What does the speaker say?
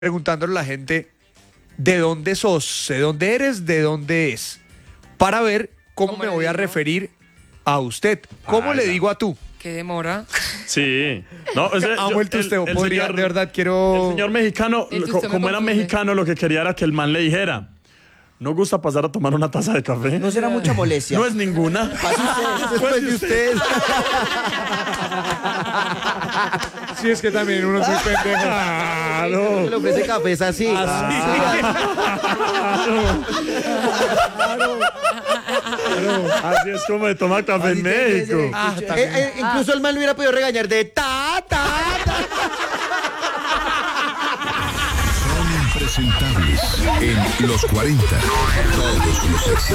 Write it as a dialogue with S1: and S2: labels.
S1: preguntándole a la gente de dónde sos, de dónde eres, de dónde es, para ver cómo me voy a referir a usted. ¿Cómo le digo a tú?
S2: ¿Qué demora?
S3: Sí. No,
S1: Amo el tusteo. Podría,
S3: señor,
S1: de verdad, quiero...
S3: El señor mexicano,
S2: El tusteo me
S3: como era
S2: confunde.
S3: mexicano, lo que quería era que el man le dijera: ¿no gusta pasar a tomar una taza de café?
S4: No será mucha molestia.
S3: No es ninguna.
S1: Después de usted. Sí, es que también uno es muy pendejo.
S3: Claro.
S4: Le ofrece café, es así.
S3: Así es como de tomar café en México.
S4: Incluso el man lo hubiera podido regañar de ta.
S5: Son impresentables en los 40. Todos los éxitos.